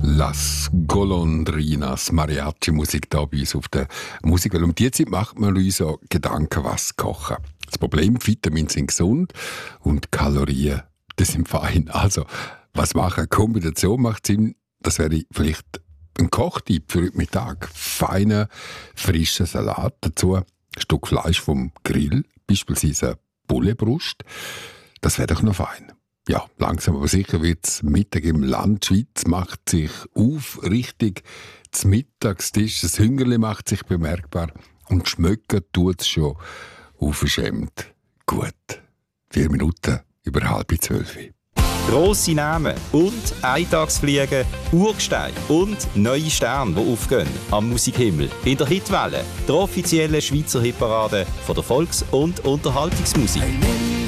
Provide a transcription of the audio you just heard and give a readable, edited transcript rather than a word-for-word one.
Las Golondrinas, Mariachi-Musik da bei uns auf der Musik. Weil um die Zeit macht man uns so Gedanken, was kochen. Das Problem, Vitamine sind gesund und Kalorien, das sind fein. Also, was machen? Kombination macht Sinn. Das wäre vielleicht ein Kochtipp für heute Mittag. Feiner, frischer Salat. Dazu ein Stück Fleisch vom Grill, beispielsweise Bullebrust. Das wäre doch noch fein. Ja, langsam aber sicher wird es Mittag im Land. Die Schweiz macht sich auf, richtig zum Mittagstisch. Das Hüngerli macht sich bemerkbar und schmecken tut es schon unverschämt gut. 4 Minuten über 11:30. Grosse Namen und Eintagsfliegen, Urgesteine und neue Sterne, die aufgehen am Musikhimmel. In der Hitwelle, der offiziellen Schweizer Hitparade von der Volks- und Unterhaltungsmusik.